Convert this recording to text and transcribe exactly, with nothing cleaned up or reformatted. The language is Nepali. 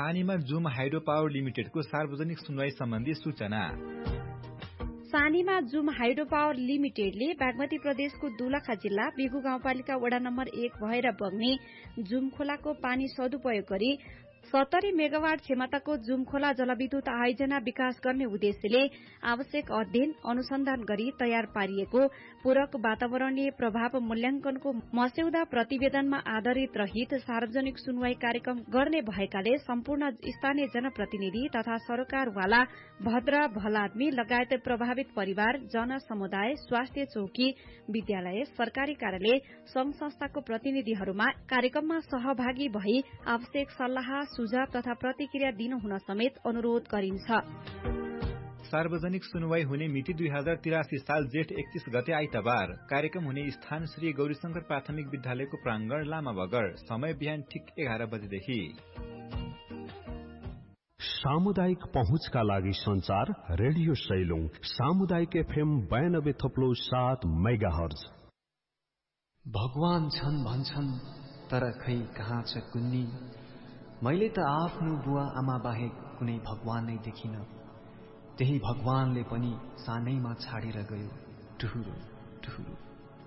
सानीमा जुम हाइड्रो पावर लिमिटेडको सार्वजनिक सुनवाई सम्बन्धी सूचना। सानीमा जुम हाइड्रो पावर लिमिटेडले बागमती प्रदेशको दोलखा जिल्ला बिगु गाउँपालिका वडा नम्बर एक भएर बग्ने जुम खोलाको पानी सदुपयोग गरी सत्तरी मेगावाट क्षमताको जुम खोला जलविद्युत आयोजना विकास गर्ने उद्देश्यले आवश्यक अध्ययन अनुसन्धान गरी तयार पारिएको पूरक वातावरणीय प्रभाव मूल्याङ्कनको मस्यौदा प्रतिवेदनमा आधारित रहित सार्वजनिक सुनवाई कार्यक्रम गर्ने भएकाले सम्पूर्ण स्थानीय जनप्रतिनिधि तथा सरकारवाला भद्र भलादमी लगायत प्रभावित परिवार जन समुदाय स्वास्थ्य चौकी विद्यालय सरकारी कार्यालय संघ संस्थाको प्रतिनिधिहरूमा कार्यक्रममा सहभागी भई आवश्यक सल्लाह सुझाव तथा प्रतिक्रिया दिनु हुन समेत अनुरोध गरिन्छ। सार्वजनिक सुनवाई हुने मिति दुई हजार तिरासी साल जेठ एकतीस गते आइतबार। कार्यक्रम हुने स्थान श्री गौरीशंकर प्राथमिक विद्यालयको प्रांगण लामा बगर। समय बिहान ठिक एघार बजेदेखि। सामुदायिक पहुँचका लागि संचार रेडियो सैलुङ सामुदायिक एफएम बयानब्बे थप्लो सात मेगा हर्ज। भगवान छन् भन्छन् तर खै कहाँ छ कुन्नी। मैले त आफ्नो बुवा आमा बाहेक कुनै भगवान नै देखिन। त्यही भगवानले पनि सानैमा छाडेर गयो टुहुरो टुहुरो।